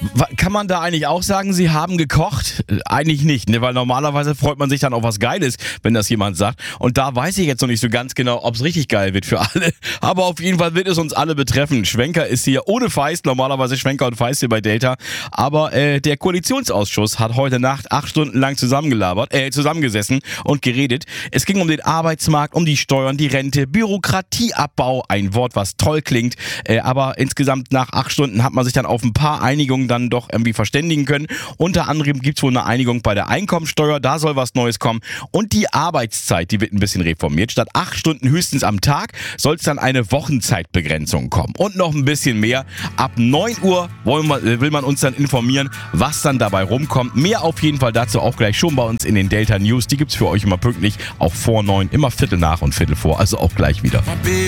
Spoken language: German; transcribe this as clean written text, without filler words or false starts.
Kann man da eigentlich auch sagen, Sie haben gekocht? Eigentlich nicht, ne? Weil normalerweise freut man sich dann auf was Geiles, wenn das jemand sagt. Und da weiß ich jetzt noch nicht so ganz genau, ob es richtig geil wird für alle. Aber auf jeden Fall wird es uns alle betreffen. Schwenker ist hier ohne Feist, normalerweise Schwenker und Feist hier bei Delta. Aber der Koalitionsausschuss hat heute Nacht 8 Stunden lang zusammengesessen und geredet. Es ging um den Arbeitsmarkt, um die Steuern, die Rente, Bürokratieabbau. Ein Wort, was toll klingt. Aber insgesamt nach 8 Stunden hat man sich dann auf ein paar Einigungen dann doch irgendwie verständigen können. Unter anderem gibt es wohl eine Einigung bei der Einkommensteuer, da soll was Neues kommen. Und die Arbeitszeit, die wird ein bisschen reformiert. Statt 8 Stunden höchstens am Tag soll es dann eine Wochenzeitbegrenzung kommen. Und noch ein bisschen mehr. Ab 9 Uhr will man uns dann informieren, was dann dabei rumkommt. Mehr auf jeden Fall dazu auch gleich schon bei uns in den Delta News. Die gibt es für euch immer pünktlich, auch vor 9, immer Viertel nach und Viertel vor. Also auch gleich wieder.